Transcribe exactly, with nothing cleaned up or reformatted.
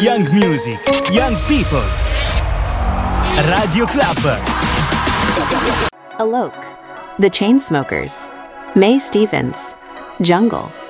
Young music, young people. Radio Club. Alok, The Chainsmokers, May Stevens, Jungle.